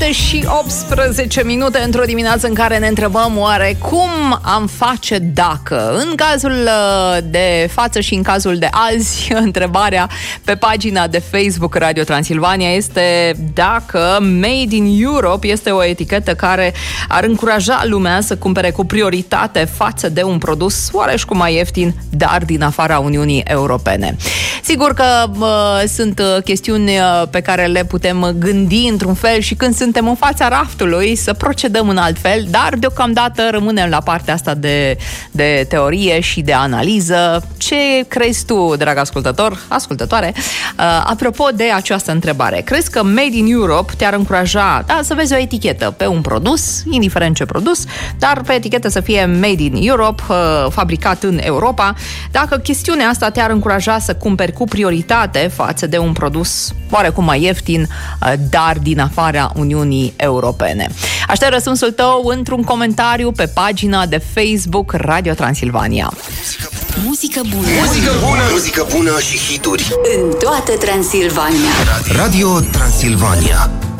7:18 într-o dimineață în care ne întrebăm oare cum am face dacă. În cazul de față și în cazul de azi, întrebarea pe pagina de Facebook Radio Transilvania este dacă Made in Europe este o etichetă care ar încuraja lumea să cumpere cu prioritate față de un produs oareși mai ieftin, dar din afara Uniunii Europene. Sigur că sunt chestiuni pe care le putem gândi într-un fel și când suntem în fața raftului să procedăm în alt fel, dar deocamdată rămânem la partea asta de teorie și de analiză. Ce crezi tu, drag ascultătoare, apropo de această întrebare? Crezi că Made in Europe te-ar încuraja să vezi o etichetă pe un produs, indiferent ce produs, dar pe etichetă să fie Made in Europe, fabricat în Europa, dacă chestiunea asta te-ar încuraja să cumperi cu prioritate față de un produs oarecum mai ieftin, dar din afara Uniunii Europene? Aștept răspunsul tău într-un comentariu pe pagina de Facebook Radio Transilvania. Muzică bună. Muzică bună. Muzică bună și hituri în toată Transilvania. Radio Transilvania.